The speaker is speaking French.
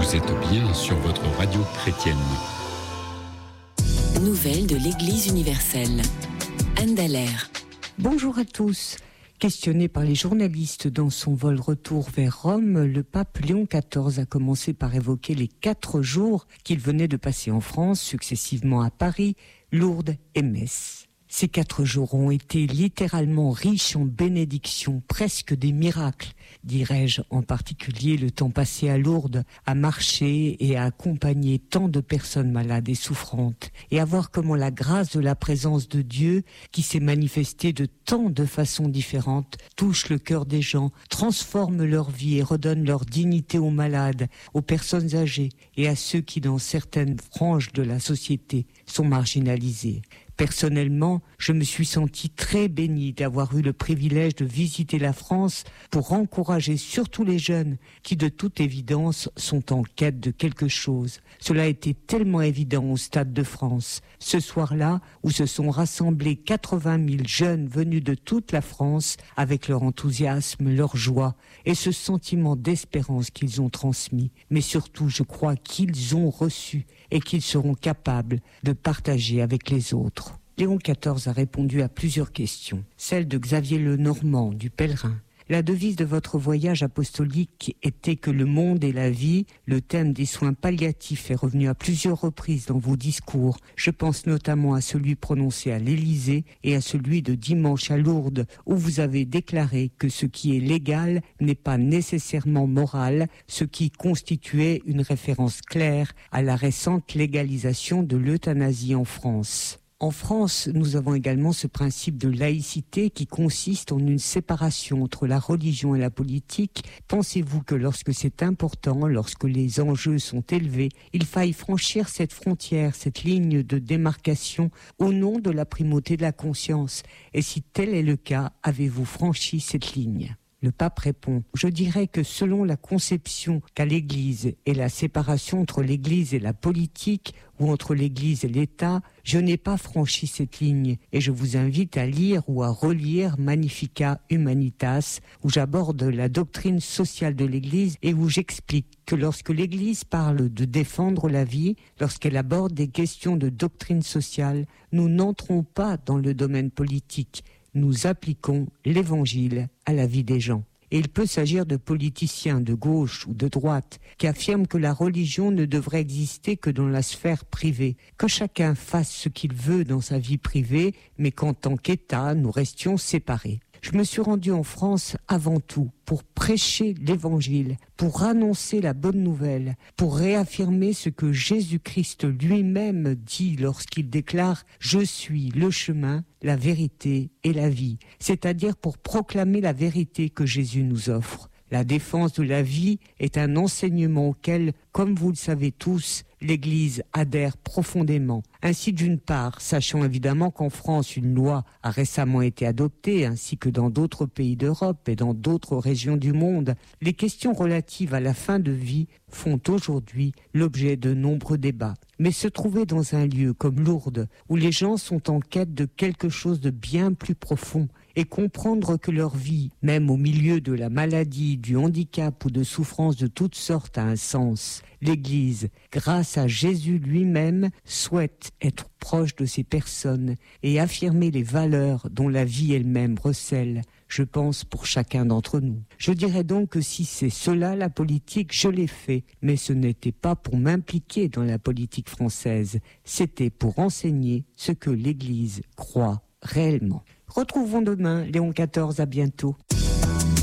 Vous êtes bien sur votre radio chrétienne. Nouvelles de l'Église universelle. Anne Dallaire. Bonjour à tous. Questionné par les journalistes dans son vol retour vers Rome, le pape Léon XIV a commencé par évoquer les 4 jours qu'il venait de passer en France, successivement à Paris, Lourdes et Metz. Ces 4 jours ont été littéralement riches en bénédictions, presque des miracles, dirais-je, en particulier le temps passé à Lourdes, à marcher et à accompagner tant de personnes malades et souffrantes, et à voir comment la grâce de la présence de Dieu, qui s'est manifestée de tant de façons différentes, touche le cœur des gens, transforme leur vie et redonne leur dignité aux malades, aux personnes âgées et à ceux qui, dans certaines franges de la société, sont marginalisés. Personnellement, je me suis senti très béni d'avoir eu le privilège de visiter la France pour encourager surtout les jeunes qui, de toute évidence, sont en quête de quelque chose. Cela a été tellement évident au Stade de France. Ce soir-là, où se sont rassemblés 80 000 jeunes venus de toute la France avec leur enthousiasme, leur joie et ce sentiment d'espérance qu'ils ont transmis. Mais surtout, je crois qu'ils ont reçu et qu'ils seront capables de partager avec les autres. Léon XIV a répondu à plusieurs questions. Celle de Xavier Lenormand, du Pèlerin. La devise de votre voyage apostolique était que le monde et la vie, le thème des soins palliatifs est revenu à plusieurs reprises dans vos discours. Je pense notamment à celui prononcé à l'Élysée et à celui de dimanche à Lourdes, où vous avez déclaré que ce qui est légal n'est pas nécessairement moral, ce qui constituait une référence claire à la récente légalisation de l'euthanasie en France. En France, nous avons également ce principe de laïcité qui consiste en une séparation entre la religion et la politique. Pensez-vous que lorsque c'est important, lorsque les enjeux sont élevés, il faille franchir cette frontière, cette ligne de démarcation au nom de la primauté de la conscience? Et si tel est le cas, avez-vous franchi cette ligne ? Le pape répond « Je dirais que selon la conception qu'a l'Église et la séparation entre l'Église et la politique ou entre l'Église et l'État, je n'ai pas franchi cette ligne et je vous invite à lire ou à relire Magnificat Humanitas où j'aborde la doctrine sociale de l'Église et où j'explique que lorsque l'Église parle de défendre la vie, lorsqu'elle aborde des questions de doctrine sociale, nous n'entrons pas dans le domaine politique. Nous appliquons l'Évangile à la vie des gens. Et il peut s'agir de politiciens de gauche ou de droite qui affirment que la religion ne devrait exister que dans la sphère privée, que chacun fasse ce qu'il veut dans sa vie privée, mais qu'en tant qu'État, nous restions séparés. Je me suis rendu en France avant tout pour prêcher l'Évangile, pour annoncer la bonne nouvelle, pour réaffirmer ce que Jésus-Christ lui-même dit lorsqu'il déclare « Je suis le chemin, la vérité et la vie », c'est-à-dire pour proclamer la vérité que Jésus nous offre. La défense de la vie est un enseignement auquel, comme vous le savez tous, l'Église adhère profondément. Ainsi, d'une part, sachant évidemment qu'en France, une loi a récemment été adoptée, ainsi que dans d'autres pays d'Europe et dans d'autres régions du monde, les questions relatives à la fin de vie font aujourd'hui l'objet de nombreux débats. Mais se trouver dans un lieu comme Lourdes, où les gens sont en quête de quelque chose de bien plus profond, et comprendre que leur vie, même au milieu de la maladie, du handicap ou de souffrances de toutes sortes, a un sens. L'Église, grâce à Jésus lui-même, souhaite être proche de ces personnes et affirmer les valeurs dont la vie elle-même recèle, je pense, pour chacun d'entre nous. Je dirais donc que si c'est cela la politique, je l'ai fait, mais ce n'était pas pour m'impliquer dans la politique française, c'était pour enseigner ce que l'Église croit réellement. Retrouvons demain Léon XIV, à bientôt.